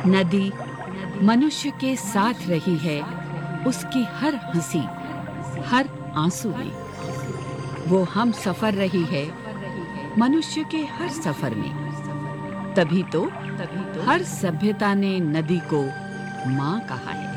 नदी मनुष्य के साथ रही है उसकी हर हंसी, हर आंसू में। वो हम सफर रही है मनुष्य के हर सफर में। तभी तो हर सभ्यता ने नदी को माँ कहा है।